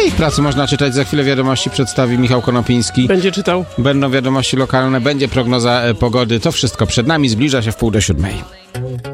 ich pracy można czytać. Za chwilę wiadomości przedstawi Michał Konopiński. Będzie czytał. Będą wiadomości lokalne, będzie prognoza pogody. To wszystko przed nami. Zbliża się 6:45.